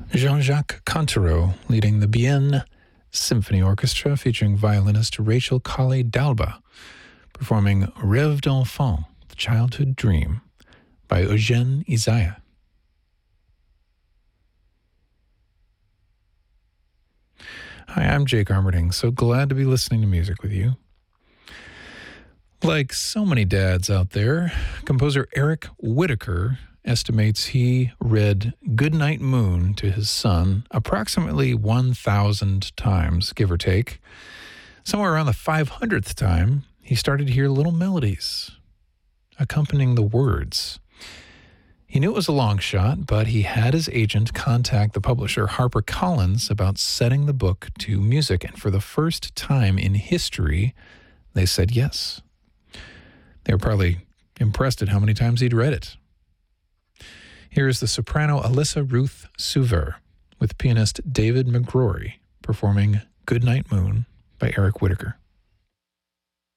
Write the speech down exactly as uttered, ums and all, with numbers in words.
Jean-Jacques Cantero leading the Bienne Symphony Orchestra featuring violinist Rachel Collet-Dalba performing Rêve d'enfant, The Childhood Dream by Eugène Isaiah. Hi, I'm Jake Armerding. So glad to be listening to music with you. Like so many dads out there, composer Eric Whitacre estimates he read Goodnight Moon to his son approximately one thousand times, give or take. Somewhere around the five hundredth time, he started to hear little melodies accompanying the words. He knew it was a long shot, but he had his agent contact the publisher HarperCollins about setting the book to music, and for the first time in history, they said yes. They were probably impressed at how many times he'd read it. Here is the soprano Alyssa Ruth Suver with pianist David McGrory performing Goodnight Moon by Eric Whitacre.